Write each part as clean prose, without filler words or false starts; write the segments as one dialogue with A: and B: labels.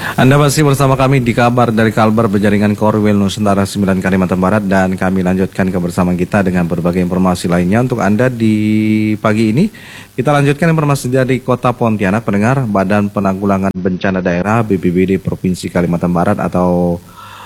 A: Anda masih bersama kami di kabar dari Kalbar Berjaringan Korwil Nusantara 9 Kalimantan Barat, dan kami lanjutkan kebersamaan kita dengan berbagai informasi lainnya untuk Anda di pagi ini. Kita lanjutkan informasi dari Kota Pontianak. Pendengar, Badan Penanggulangan Bencana Daerah BPBD Provinsi Kalimantan Barat atau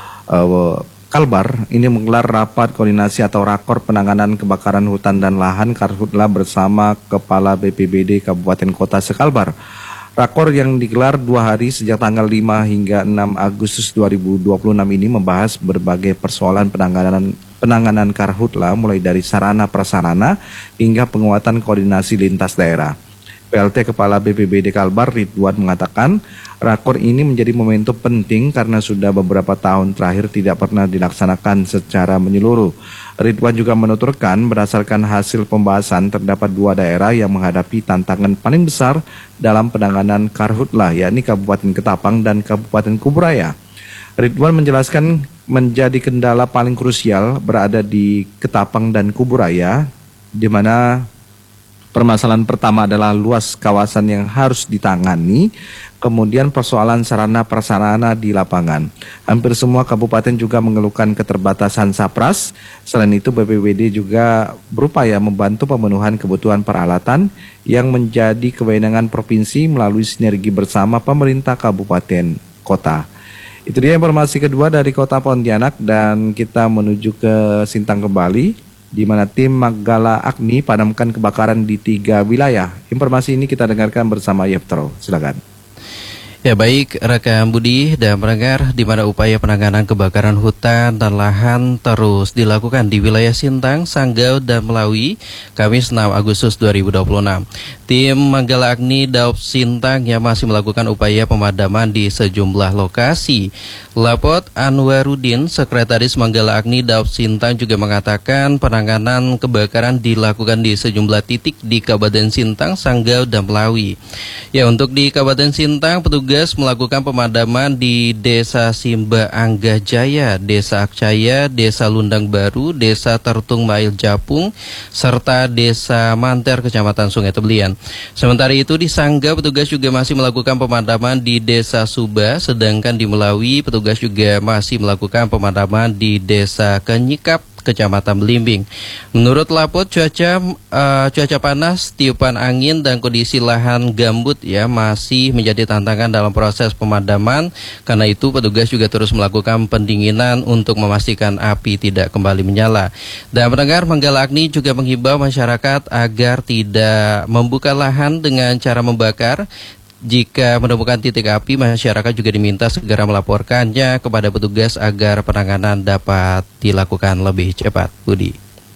A: Kalbar ini menggelar rapat koordinasi atau rakor penanganan kebakaran hutan dan lahan Karhutla bersama Kepala BPBD Kabupaten Kota se-Kalbar. Rakor yang digelar 2 hari sejak tanggal 5 hingga 6 Agustus 2026 ini membahas berbagai persoalan penanganan Karhutla, mulai dari sarana prasarana hingga penguatan koordinasi lintas daerah. PLT Kepala BPBD Kalbar Ridwan mengatakan rakor ini menjadi momentum penting karena sudah beberapa tahun terakhir tidak pernah dilaksanakan secara menyeluruh. Ridwan juga menuturkan berdasarkan hasil pembahasan terdapat 2 daerah yang menghadapi tantangan paling besar dalam penanganan Karhutla, yakni Kabupaten Ketapang dan Kabupaten Kuburaya. Ridwan menjelaskan menjadi kendala paling krusial berada di Ketapang dan Kuburaya, di mana permasalahan pertama adalah luas kawasan yang harus ditangani, kemudian persoalan sarana prasarana di lapangan. Hampir semua kabupaten juga mengeluhkan keterbatasan sapras. Selain itu, BPBD juga berupaya membantu pemenuhan kebutuhan peralatan yang menjadi kewenangan provinsi melalui sinergi bersama pemerintah kabupaten kota. Itu dia informasi kedua dari Kota Pontianak, dan kita menuju ke Sintang kembali, di mana tim Manggala Agni padamkan kebakaran di 3 wilayah. Informasi ini kita dengarkan bersama Yeftro. Silakan.
B: Ya, baik rekan Budi dan pendengar, di mana upaya penanganan kebakaran hutan dan lahan terus dilakukan di wilayah Sintang, Sanggau, dan Melawi, Kamis 6 Agustus 2026. Tim Manggala Agni Daob Sintang yang masih melakukan upaya pemadaman di sejumlah lokasi. Lapot Anwarudin, Sekretaris Manggala Agni Daob Sintang, juga mengatakan penanganan kebakaran dilakukan di sejumlah titik di Kabupaten Sintang, Sanggau, dan Melawi. Ya, untuk di Kabupaten Sintang, petugas melakukan pemadaman di Desa Simba Angga Jaya, Desa Akcaya, Desa Lundang Baru, Desa Tertung Mail Japung, serta Desa Manter, Kecamatan Sungai Tebelian. Sementara itu di Sanggau, petugas juga masih melakukan pemadaman di Desa Suba, sedangkan di Melawi, petugas juga masih melakukan pemadaman di Desa Kenyikap, Kecamatan Belimbing. Menurut Lapot, cuaca panas, tiupan angin, dan kondisi lahan gambut ya masih menjadi tantangan dalam proses pemadaman. Karena itu petugas juga terus melakukan pendinginan untuk memastikan api tidak kembali menyala. Dan pendengar, Manggala Agni juga menghimbau masyarakat agar tidak membuka lahan dengan cara membakar. Jika menemukan titik api, masyarakat juga diminta segera melaporkannya kepada petugas agar penanganan dapat dilakukan lebih cepat. Budi.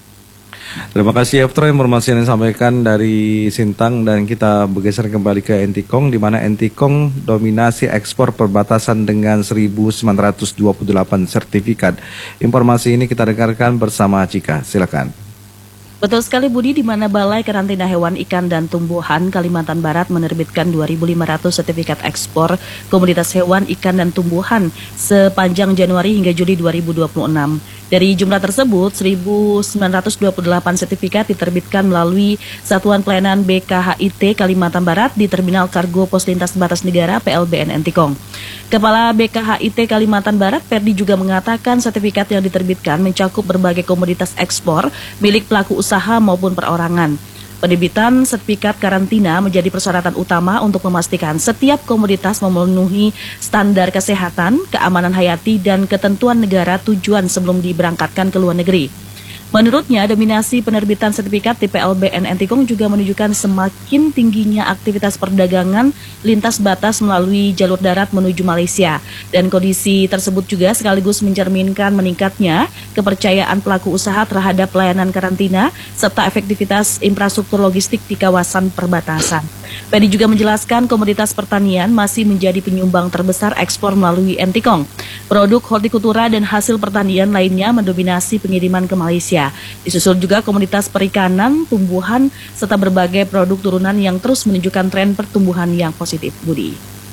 A: Terima kasih Yeftro, informasi yang disampaikan dari Sintang, dan kita bergeser kembali ke Entikong, di mana Entikong dominasi ekspor perbatasan dengan 1928 sertifikat. Informasi ini kita dengarkan bersama Cika. Silakan.
C: Betul sekali Budi, di mana Balai Karantina Hewan, Ikan, dan Tumbuhan Kalimantan Barat menerbitkan 2.500 sertifikat ekspor komoditas hewan, ikan, dan tumbuhan sepanjang Januari hingga Juli 2026. Dari jumlah tersebut, 1.928 sertifikat diterbitkan melalui Satuan Pelayanan BKHIT Kalimantan Barat di Terminal Kargo Pos Lintas Batas Negara PLBN Entikong. Kepala BKHIT Kalimantan Barat, Ferdi, juga mengatakan sertifikat yang diterbitkan mencakup berbagai komoditas ekspor milik pelaku usaha maupun perorangan. Penerbitan sertifikat karantina menjadi persyaratan utama untuk memastikan setiap komoditas memenuhi standar kesehatan, keamanan hayati, dan ketentuan negara tujuan sebelum diberangkatkan ke luar negeri. Menurutnya, dominasi penerbitan sertifikat di PLBN Entikong juga menunjukkan semakin tingginya aktivitas perdagangan lintas batas melalui jalur darat menuju Malaysia. Dan kondisi tersebut juga sekaligus mencerminkan meningkatnya kepercayaan pelaku usaha terhadap pelayanan karantina serta efektivitas infrastruktur logistik di kawasan perbatasan. Ferdi juga menjelaskan komoditas pertanian masih menjadi penyumbang terbesar ekspor melalui Entikong. Produk hortikultura dan hasil pertanian lainnya mendominasi pengiriman ke Malaysia. Disusul juga komoditas perikanan, tumbuhan, serta berbagai produk turunan yang terus menunjukkan tren pertumbuhan yang positif. Budi.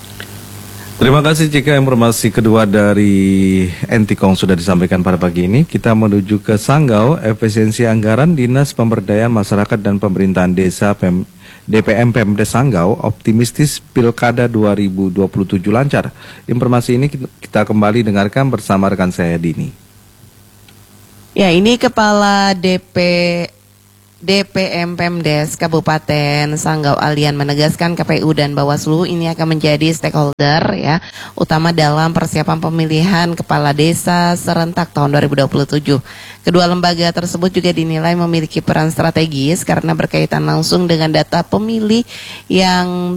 A: Terima kasih Cika, informasi kedua dari Entikong sudah disampaikan pada pagi ini. Kita menuju ke Sanggau, efisiensi anggaran Dinas Pemberdayaan Masyarakat dan Pemerintahan Desa DPM Pemdes Sanggau optimistis Pilkada 2027 lancar. Informasi ini kita kembali dengarkan bersama rekan saya Dini.
D: Ya, ini Kepala DPM Pemdes Kabupaten Sanggau Alian menegaskan KPU dan Bawaslu ini akan menjadi stakeholder ya utama dalam persiapan pemilihan kepala desa serentak tahun 2027. Kedua lembaga tersebut juga dinilai memiliki peran strategis karena berkaitan langsung dengan data pemilih yang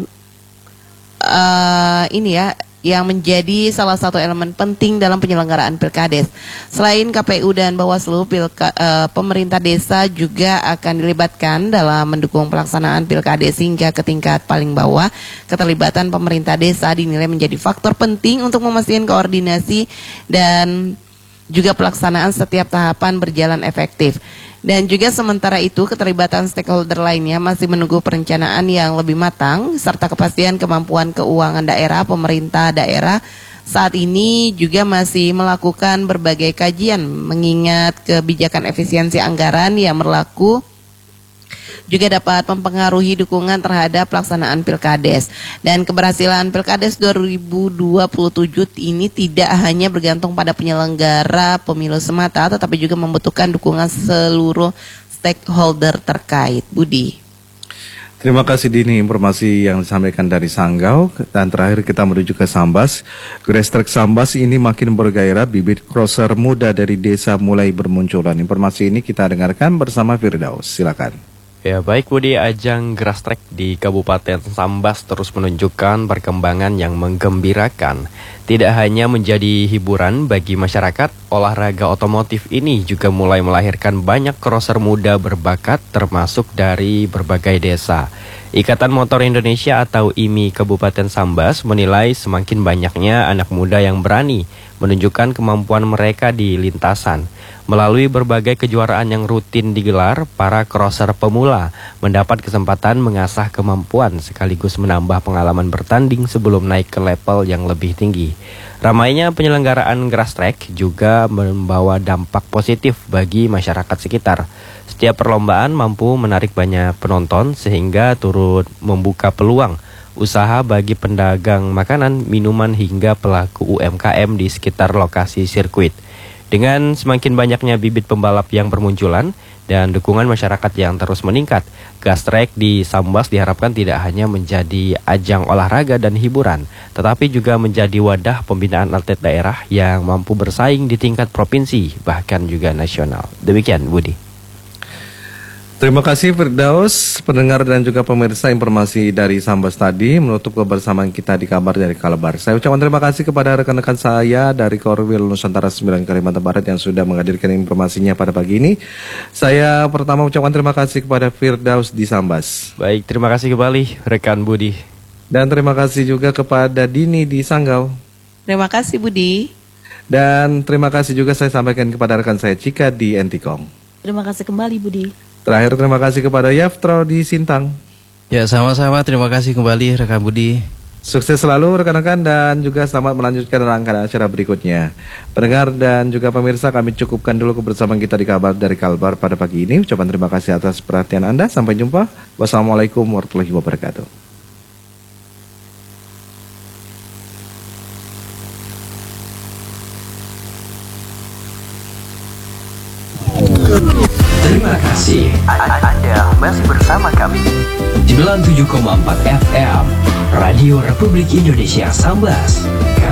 D: yang menjadi salah satu elemen penting dalam penyelenggaraan Pilkades. Selain KPU dan Bawaslu, pemerintah desa juga akan dilibatkan dalam mendukung pelaksanaan Pilkades hingga ke tingkat paling bawah. Keterlibatan pemerintah desa dinilai menjadi faktor penting untuk memastikan koordinasi dan juga pelaksanaan setiap tahapan berjalan efektif. Dan juga sementara itu keterlibatan stakeholder lainnya masih menunggu perencanaan yang lebih matang serta kepastian kemampuan keuangan daerah. Pemerintah daerah saat ini juga masih melakukan berbagai kajian mengingat kebijakan efisiensi anggaran yang berlaku juga dapat mempengaruhi dukungan terhadap pelaksanaan Pilkades. Dan keberhasilan Pilkades 2027 ini tidak hanya bergantung pada penyelenggara pemilu semata, tetapi juga membutuhkan dukungan seluruh stakeholder terkait. Budi.
A: Terima kasih Dini, informasi yang disampaikan dari Sanggau. Dan terakhir kita menuju ke Sambas. Grassroots Sambas ini makin bergairah, bibit crosser muda dari desa mulai bermunculan. Informasi ini kita dengarkan bersama Firdaus. Silakan.
E: Ya baik Budi, ajang Grassroots di Kabupaten Sambas terus menunjukkan perkembangan yang menggembirakan. Tidak hanya menjadi hiburan bagi masyarakat, olahraga otomotif ini juga mulai melahirkan banyak crosser muda berbakat termasuk dari berbagai desa. Ikatan Motor Indonesia atau IMI Kabupaten Sambas menilai semakin banyaknya anak muda yang berani menunjukkan kemampuan mereka di lintasan. Melalui berbagai kejuaraan yang rutin digelar, para crosser pemula mendapat kesempatan mengasah kemampuan sekaligus menambah pengalaman bertanding sebelum naik ke level yang lebih tinggi. Ramainya penyelenggaraan Grassroots juga membawa dampak positif bagi masyarakat sekitar. Setiap perlombaan mampu menarik banyak penonton sehingga turut membuka peluang usaha bagi pedagang makanan, minuman hingga pelaku UMKM di sekitar lokasi sirkuit. Dengan semakin banyaknya bibit pembalap yang bermunculan dan dukungan masyarakat yang terus meningkat, Grassroots di Sambas diharapkan tidak hanya menjadi ajang olahraga dan hiburan, tetapi juga menjadi wadah pembinaan atlet daerah yang mampu bersaing di tingkat provinsi, bahkan juga nasional. Demikian, Budi.
A: Terima kasih Firdaus, pendengar dan juga pemirsa, informasi dari Sambas tadi menutup kebersamaan kita di kabar dari Kalbar. Saya ucapkan terima kasih kepada rekan-rekan saya dari Korwil Nusantara 9 Kalimantan Barat yang sudah menghadirkan informasinya pada pagi ini. Saya pertama ucapkan terima kasih kepada Firdaus di Sambas.
E: Baik, terima kasih kembali rekan Budi.
A: Dan terima kasih juga kepada Dini di Sanggau.
D: Terima kasih Budi.
A: Dan terima kasih juga saya sampaikan kepada rekan saya Cika di Entikong.
C: Terima kasih kembali Budi.
A: Terakhir terima kasih kepada Yaftro di Sintang.
B: Ya sama-sama, terima kasih kembali rekan Budi.
A: Sukses selalu rekan-rekan dan juga selamat melanjutkan rangkaian acara berikutnya. Pendengar dan juga pemirsa, kami cukupkan dulu kebersamaan kita di kabar dari Kalbar pada pagi ini. Ucapan terima kasih atas perhatian Anda. Sampai jumpa. Wassalamualaikum warahmatullahi wabarakatuh.
F: Terima kasih. Anda masih bersama kami 97,4 FM Radio Republik Indonesia Sambas.